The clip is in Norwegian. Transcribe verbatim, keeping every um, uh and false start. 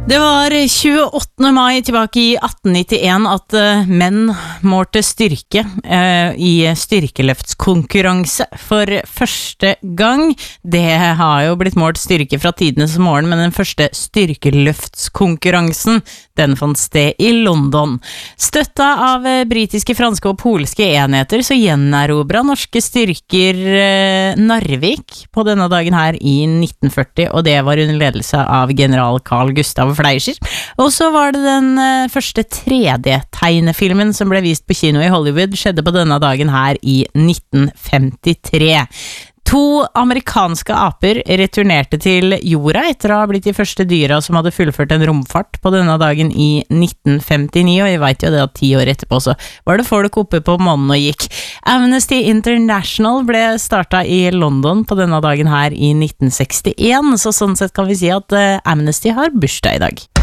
Det var tjueåttende mai tilbake i atten nittien at uh, menn målte styrke uh, i styrkeløftskonkurranse for første gang. Det har jo blitt målt styrke fra tidenes morgen, men den første styrkeløftskonkurransen, den fant sted i London. Støtta av uh, britiske, franske og polske enheter, så gjenerobret norske styrker uh, Narvik på denne dagen her i nitten førti, og det var under ledelse av general Carl Gustav Fleischer. Og så var det den uh, første tre D-tegnefilmen som ble vist på kino i Hollywood, skjedde på denne dagen her i nitten femtitre. To amerikanske aper returnerte til jorda etter å ha blitt de første dyra som hadde fullført en romfart på denne dagen i nitten femtini, og vi vet jo det at ti år etterpå så var det folk oppe på månen og gikk. Amnesty International ble startet i London på denne dagen her i nitten sekstien, så sånn sett kan vi si at uh, Amnesty har bursdag i dag.